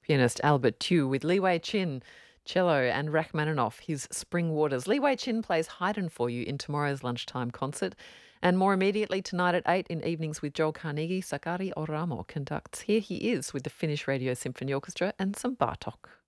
Pianist Albert Tu with Li Wei Chin, cello, and Rachmaninoff, his Spring Waters. Li Wei Chin plays Haydn for you in tomorrow's lunchtime concert. And more immediately tonight at 8 in Evenings with Joel Carnegie, Sakari Oramo conducts Here He Is with the Finnish Radio Symphony Orchestra and some Bartok.